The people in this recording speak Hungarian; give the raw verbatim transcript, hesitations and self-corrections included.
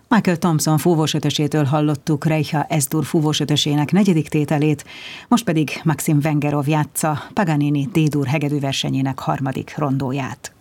Michael Thompson fúvósötösétől hallottuk Reicha S-dur fúvósötösének negyedik tételét, most pedig Maxim Vengerov játsza Paganini D-dur hegedűversenyének harmadik rondóját.